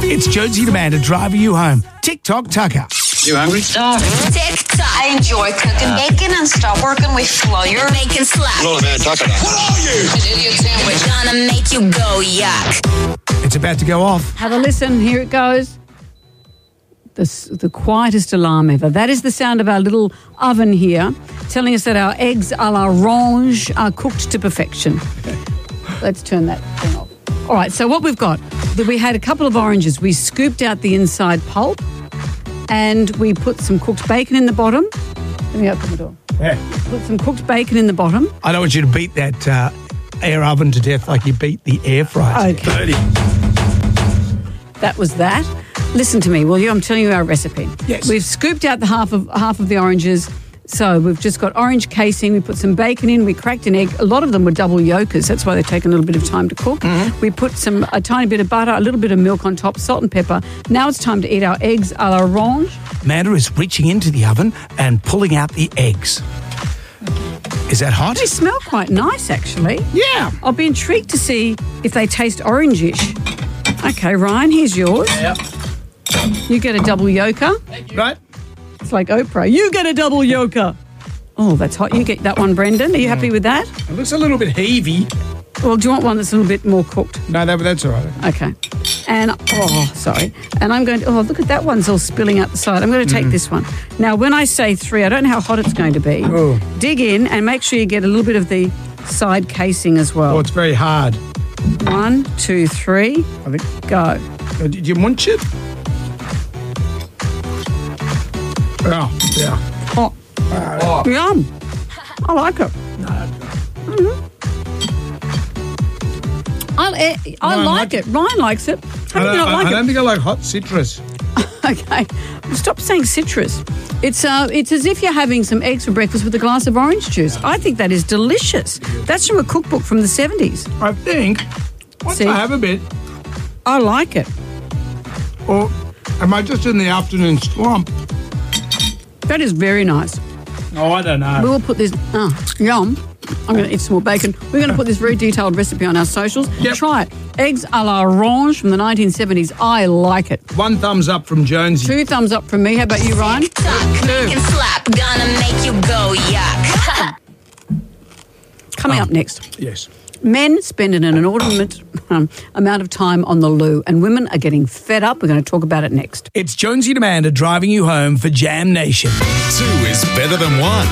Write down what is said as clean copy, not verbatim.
It's Jonesy and Amanda driving you home. TikTok Tucker. You hungry? TikTok. I enjoy cooking bacon and stop working with flour. Bacon slap. Hello, man. Talk about. What are you? An idiot sandwich. Gonna make you go yuck. It's about to go off. Have a listen. Here it goes. The quietest alarm ever. That is the sound of our little oven here, telling us that our eggs a la orange are cooked to perfection. Let's turn that thing off. All right, so what we've got, we had a couple of oranges. We scooped out the inside pulp and we put some cooked bacon in the bottom. Let me open the door. Yeah. Put some cooked bacon in the bottom. I don't want you to beat that air oven to death like you beat the air fryer. Okay. That was that. Listen to me, will you? I'm telling you our recipe. Yes. We've scooped out the half of the oranges. So we've just got orange casing. We put some bacon in. We cracked an egg. A lot of them were double yolkers. That's why they take a little bit of time to cook. Mm-hmm. We put a tiny bit of butter, a little bit of milk on top, salt and pepper. Now it's time to eat our eggs a la orange. Amanda is reaching into the oven and pulling out the eggs. Is that hot? They smell quite nice, actually. Yeah. I'll be intrigued to see if they taste orange-ish. Okay, Ryan, here's yours. Yep. You get a double yolker. Right. It's like Oprah. You get a double yolker. Oh, that's hot. You get that one, Brendan. Are you happy with that? It looks a little bit heavy. Well, do you want one that's a little bit more cooked? No, that's all right. Okay. And, sorry. And I'm going to, look at that one's all spilling out the side. I'm going to take this one. Now, when I say 3, I don't know how hot it's going to be. Oh. Dig in and make sure you get a little bit of the side casing as well. Oh, it's very hard. 1, 2, 3. I think. Go. Do you munch it? Oh, yeah. Oh. Yum. I like it. I like it. Ryan likes it. How do you not like I it? don't think I like hot citrus. Okay. Stop saying citrus. It's as if you're having some eggs for breakfast with a glass of orange juice. I think that is delicious. That's from a cookbook from the 70s. I think once I have a bit. I like it. Or am I just in the afternoon slump? That is very nice. Oh, I don't know. We will put this... yum. I'm going to eat some more bacon. We're going to put this very detailed recipe on our socials. Yep. Try it. Eggs a la orange from the 1970s. I like it. 1 thumbs up from Jonesy. 2 thumbs up from me. How about you, Ryan? TikTok. Bacon slap. Gonna make you go yuck. Coming up next. Yes. Men spend an inordinate amount of time on the loo and women are getting fed up. We're going to talk about it next. It's Jonesy and Amanda driving you home for Jam Nation. 2 is better than 1.